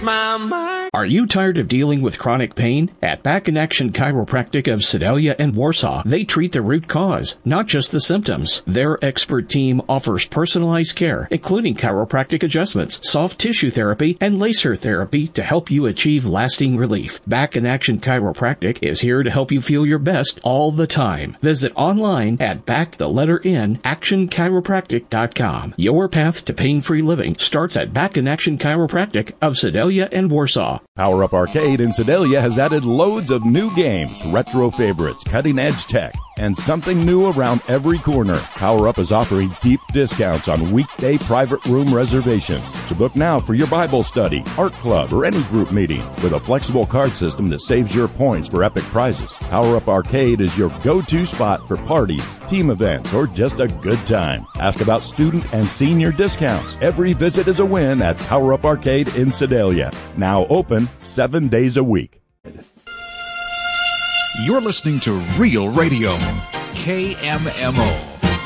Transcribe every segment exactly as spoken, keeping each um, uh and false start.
my mind. Are you tired of dealing with chronic pain? At Back in Action Chiropractic of Sedalia and Warsaw, they treat the root cause, not just the symptoms. Their expert team offers personalized care, including chiropractic adjustments, soft tissue therapy, and laser therapy to help you achieve lasting relief. Back in Action Chiropractic is here to help you feel your best all the time. Visit online at back the letter N action chiropractic dot com. Your path to pain-free living starts at Back in Action Chiropractic of Sedalia and Warsaw. Power Up Arcade in Sedalia has added loads of new games, retro favorites, cutting-edge tech, and something new around every corner. Power Up is offering deep discounts on weekday private room reservations. So book now for your Bible study, art club, or any group meeting with a flexible card system that saves your points for epic prizes. Power Up Arcade is your go-to spot for parties, team events, or just a good time. Ask about student and senior discounts. Every visit is a win at Power Up Arcade in Sedalia. Now open seven days a week. You're listening to Real Radio, K M M O.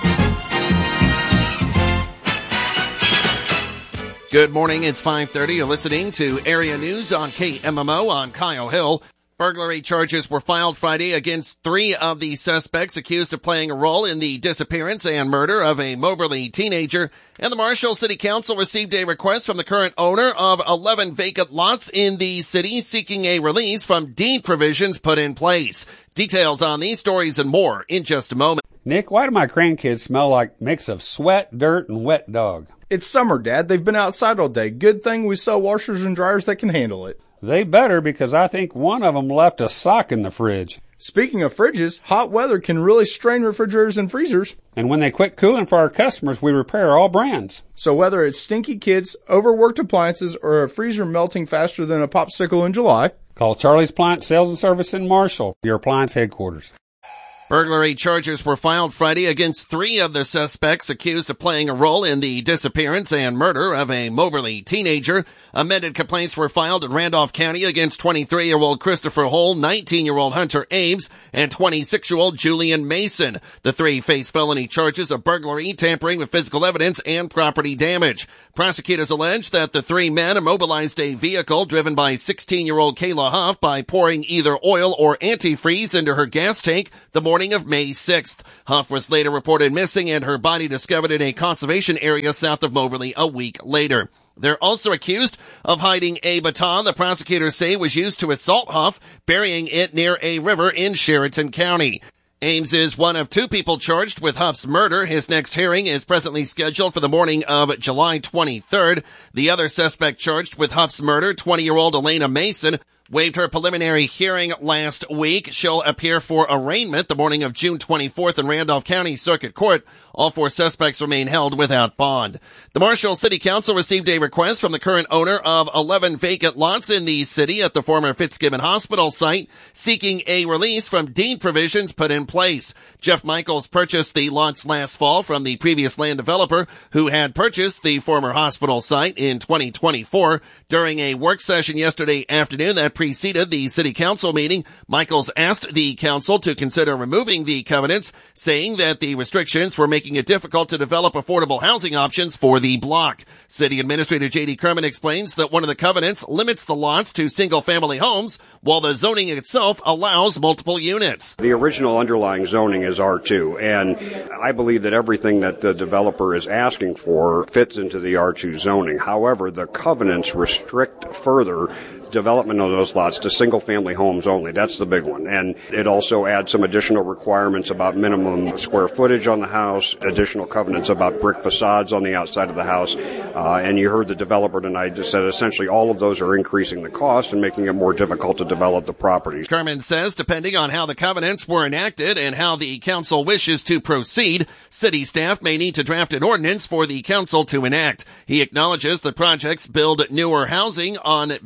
Good morning, it's five thirty. You're listening to Area News on K M M O on Kyle Hill. Burglary charges were filed Friday against three of the suspects accused of playing a role in the disappearance and murder of a Moberly teenager. And the Marshall City Council received a request from the current owner of eleven vacant lots in the city seeking a release from deed provisions put in place. Details on these stories and more in just a moment. Nick, why do my grandkids smell like a mix of sweat, dirt, and wet dog? It's summer, Dad. They've been outside all day. Good thing we sell washers and dryers that can handle it. They better, because I think one of them left a sock in the fridge. Speaking of fridges, hot weather can really strain refrigerators and freezers. And when they quit cooling for our customers, we repair all brands. So whether it's stinky kids, overworked appliances, or a freezer melting faster than a popsicle in July, call Charlie's Appliance Sales and Service in Marshall, your appliance headquarters. Burglary charges were filed Friday against three of the suspects accused of playing a role in the disappearance and murder of a Moberly teenager. Amended complaints were filed in Randolph County against twenty-three-year-old Christopher Hull, nineteen-year-old Hunter Ames, and twenty-six-year-old Julian Mason. The three face felony charges of burglary, tampering with physical evidence, and property damage. Prosecutors allege that the three men immobilized a vehicle driven by sixteen-year-old Kayla Huff by pouring either oil or antifreeze into her gas tank the morning of May sixth. Huff was later reported missing and her body discovered in a conservation area south of Moberly a week later. They're also accused of hiding a baton the prosecutors say was used to assault Huff, burying it near a river in Sheraton County. Ames is one of two people charged with Huff's murder. His next hearing is presently scheduled for the morning of July twenty-third. The other suspect charged with Huff's murder, twenty-year-old Elena Mason, waived her preliminary hearing last week. She'll appear for arraignment the morning of June twenty-fourth in Randolph County Circuit Court. All four suspects remain held without bond. The Marshall City Council received a request from the current owner of eleven vacant lots in the city at the former Fitzgibbon Hospital site, seeking a release from deed provisions put in place. Jeff Michaels purchased the lots last fall from the previous land developer who had purchased the former hospital site in twenty twenty-four. During a work session yesterday afternoon that preceded the city council meeting, Michaels asked the council to consider removing the covenants, saying that the restrictions were making it difficult to develop affordable housing options for the block. City Administrator J D Kerman explains that one of the covenants limits the lots to single-family homes, while the zoning itself allows multiple units. The original underlying zoning is R two, and I believe that everything that the developer is asking for fits into the R two zoning. However, the covenants restrict further development of those lots to single-family homes only. That's the big one. And it also adds some additional requirements about minimum square footage on the house, additional covenants about brick facades on the outside of the house. Uh, and you heard the developer tonight just said essentially all of those are increasing the cost and making it more difficult to develop the properties. Kerman says depending on how the covenants were enacted and how the council wishes to proceed, city staff may need to draft an ordinance for the council to enact. He acknowledges the projects build newer housing on vacant lots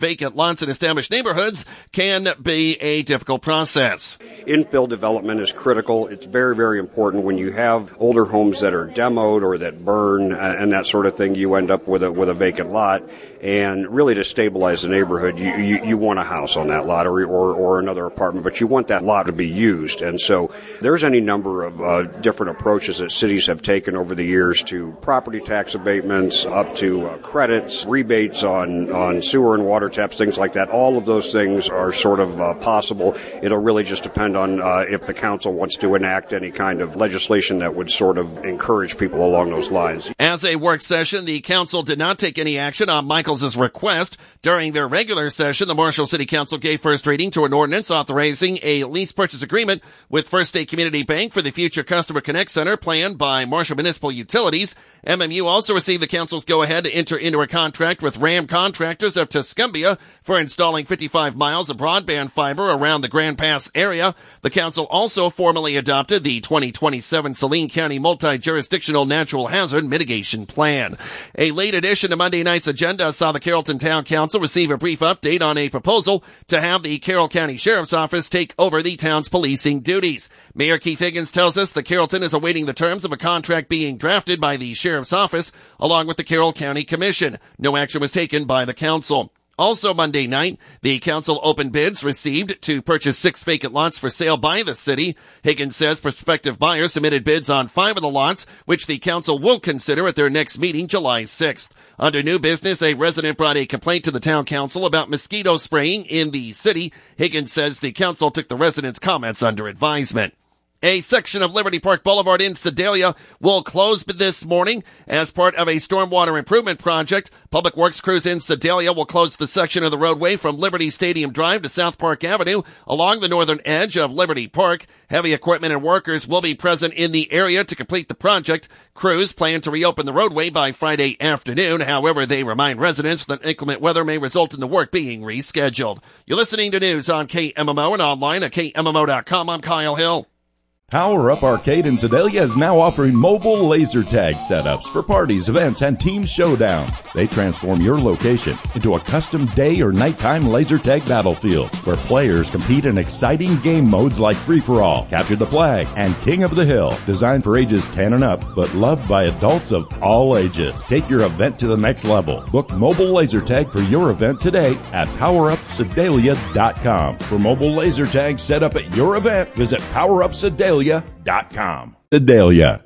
lots in established neighborhoods can be a difficult process. Infill development is critical. It's very, very important. When you have older homes that are demoed or that burn uh, and that sort of thing, you end up with a with a vacant lot. And really, to stabilize the neighborhood, you, you, you want a house on that lot or, or or another apartment, but you want that lot to be used. And so there's any number of uh, different approaches that cities have taken over the years, to property tax abatements, up to uh, credits, rebates on, on sewer and water taps, things like that. All of those things are sort of uh, possible. It'll really just depend on uh, if the council wants to enact any kind of legislation that would sort of encourage people along those lines. As a work session, the council did not take any action on Michael's request. During their regular session, the Marshall City Council gave first reading to an ordinance authorizing a lease purchase agreement with First State Community Bank for the future Customer Connect Center planned by Marshall Municipal Utilities. M M U also received the council's go-ahead to enter into a contract with Ram Contractors of Tuscumbia for installing fifty-five miles of broadband fiber around the Grand Pass area. The council also formally adopted the twenty twenty-seven Saline County Multi-Jurisdictional Natural Hazard Mitigation Plan. A late addition to Monday night's agenda saw the Carrollton Town Council receive a brief update on a proposal to have the Carroll County Sheriff's Office take over the town's policing duties. Mayor Keith Higgins tells us that Carrollton is awaiting the terms of a contract being drafted by the Sheriff's Office along with the Carroll County Commission. No action was taken by the council. Also Monday night, the council opened bids received to purchase six vacant lots for sale by the city. Higgins says prospective buyers submitted bids on five of the lots, which the council will consider at their next meeting July sixth. Under new business, a resident brought a complaint to the town council about mosquito spraying in the city. Higgins says the council took the residents' comments under advisement. A section of Liberty Park Boulevard in Sedalia will close this morning as part of a stormwater improvement project. Public Works crews in Sedalia will close the section of the roadway from Liberty Stadium Drive to South Park Avenue along the northern edge of Liberty Park. Heavy equipment and workers will be present in the area to complete the project. Crews plan to reopen the roadway by Friday afternoon. However, they remind residents that inclement weather may result in the work being rescheduled. You're listening to news on K M M O and online at K M M O dot com. I'm Kyle Hill. Power Up Arcade in Sedalia is now offering mobile laser tag setups for parties, events, and team showdowns. They transform your location into a custom day or nighttime laser tag battlefield where players compete in exciting game modes like Free-for-All, Capture the Flag, and King of the Hill. Designed for ages ten and up, but loved by adults of all ages. Take your event to the next level. Book mobile laser tag for your event today at power up sedalia dot com. For mobile laser tag set up at your event, visit power up sedalia dot com. Sedalia.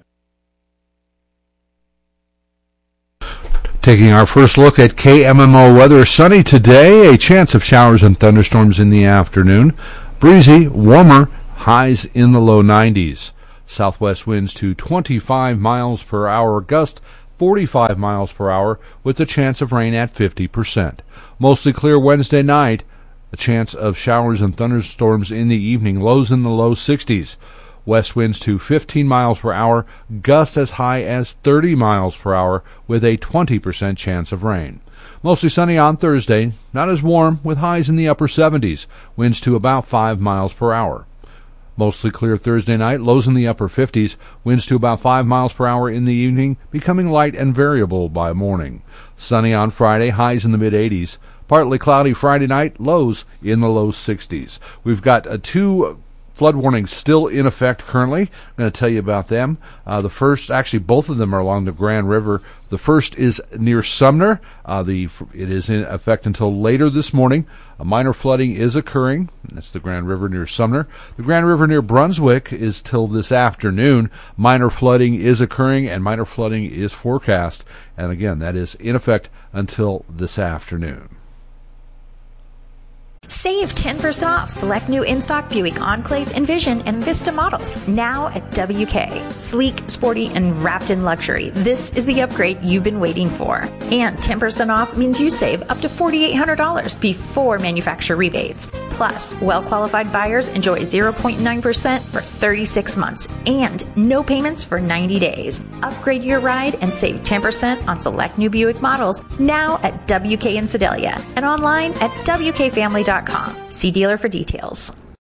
Taking our first look at K M M O weather. Sunny today, a chance of showers and thunderstorms in the afternoon. Breezy, warmer, highs in the low nineties. Southwest winds to twenty-five miles per hour, gust forty-five miles per hour with a chance of rain at fifty percent. Mostly clear Wednesday night, a chance of showers and thunderstorms in the evening, lows in the low sixties. West winds to fifteen miles per hour, gusts as high as thirty miles per hour with a twenty percent chance of rain. Mostly sunny on Thursday, not as warm with highs in the upper seventies, winds to about five miles per hour. Mostly clear Thursday night, lows in the upper fifties, winds to about five miles per hour in the evening, becoming light and variable by morning. Sunny on Friday, highs in the mid eighties. Partly cloudy Friday night, lows in the low sixties. We've got uh, two flood warnings still in effect currently. I'm going to tell you about them. Uh, the first, actually both of them are along the Grand River. The first is near Sumner. Uh, the It is in effect until later this morning. A minor flooding is occurring. That's the Grand River near Sumner. The Grand River near Brunswick is till this afternoon. Minor flooding is occurring and minor flooding is forecast. And again, that is in effect until this afternoon. Save ten percent off select new in-stock Buick Enclave, Envision, and Vista models now at W K. Sleek, sporty, and wrapped in luxury. This is the upgrade you've been waiting for. And ten percent off means you save up to four thousand eight hundred dollars before manufacturer rebates. Plus, well-qualified buyers enjoy zero point nine percent for thirty-six months and no payments for ninety days. Upgrade your ride and save ten percent on select new Buick models now at W K in Sedalia and online at W K family dot com. See dealer for details.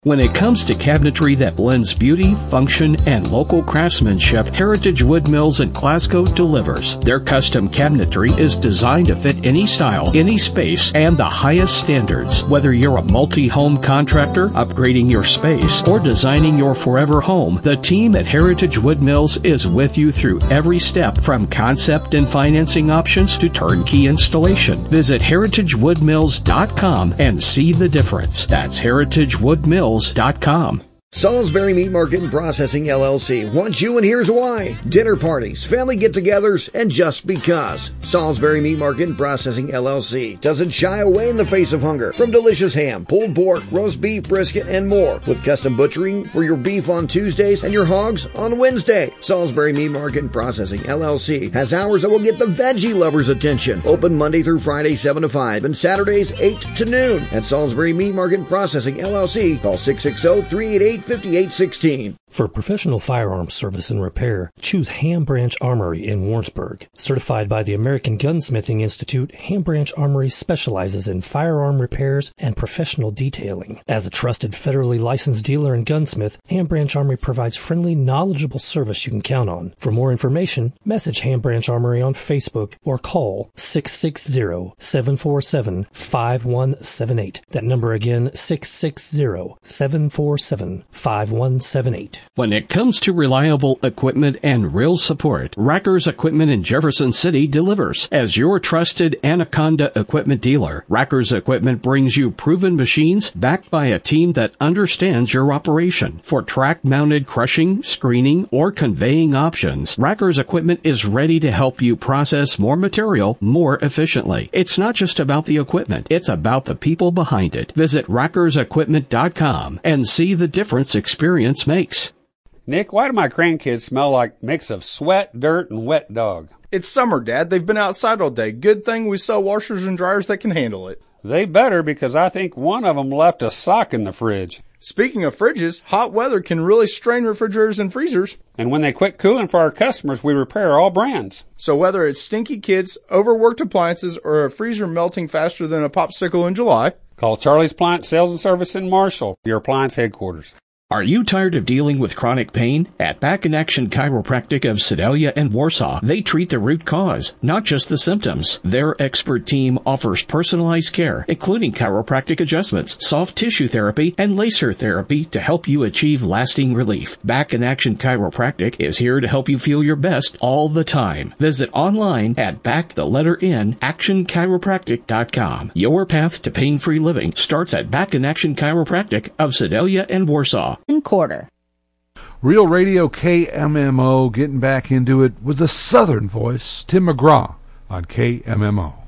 When it comes to cabinetry that blends beauty, function, and local craftsmanship, Heritage Wood Mills in Glasgow delivers. Their custom cabinetry is designed to fit any style, any space, and the highest standards. Whether you're a multi-home contractor, upgrading your space, or designing your forever home, the team at Heritage Wood Mills is with you through every step, from concept and financing options to turnkey installation. Visit heritage wood mills dot com and see the difference. That's heritage wood mills dot com. Salisbury Meat Market and Processing, L L C wants you, and here's why. Dinner parties, family get-togethers, and just because. Salisbury Meat Market and Processing, L L C doesn't shy away in the face of hunger. From delicious ham, pulled pork, roast beef, brisket, and more. With custom butchering for your beef on Tuesdays and your hogs on Wednesday. Salisbury Meat Market and Processing, L L C has hours that will get the veggie lovers' attention. Open Monday through Friday, seven to five, and Saturdays, eight to noon. At Salisbury Meat Market and Processing, L L C, call six six zero, three eight eight, five eight one six. For professional firearms service and repair, choose Ham Branch Armory in Warrensburg. Certified by the American Gunsmithing Institute, Ham Branch Armory specializes in firearm repairs and professional detailing. As a trusted federally licensed dealer and gunsmith, Ham Branch Armory provides friendly, knowledgeable service you can count on. For more information, message Ham Branch Armory on Facebook or call six six zero, seven four seven, five one seven eight. That number again, six six zero, seven four seven, five one seven eight. When it comes to reliable equipment and real support, Rackers Equipment in Jefferson City delivers. As your trusted Anaconda equipment dealer, Rackers Equipment brings you proven machines backed by a team that understands your operation. For track-mounted crushing, screening, or conveying options, Rackers Equipment is ready to help you process more material more efficiently. It's not just about the equipment, it's about the people behind it. Visit rackers equipment dot com and see the difference experience makes. Nick, why do my grandkids smell like a mix of sweat, dirt, and wet dog? It's summer, Dad. They've been outside all day. Good thing we sell washers and dryers that can handle it. They better, because I think one of them left a sock in the fridge. Speaking of fridges, hot weather can really strain refrigerators and freezers. And when they quit cooling for our customers, we repair all brands. So whether it's stinky kids, overworked appliances, or a freezer melting faster than a popsicle in July, call Charlie's Appliance Sales and Service in Marshall, your appliance headquarters. Are you tired of dealing with chronic pain? At Back in Action Chiropractic of Sedalia and Warsaw, they treat the root cause, not just the symptoms. Their expert team offers personalized care, including chiropractic adjustments, soft tissue therapy, and laser therapy to help you achieve lasting relief. Back in Action Chiropractic is here to help you feel your best all the time. Visit online at back the letter N action chiropractic dot com. Your path to pain-free living starts at Back in Action Chiropractic of Sedalia and Warsaw. Quarter. Real Radio K M M O, getting back into it with a Southern voice, Tim McGraw on K M M O.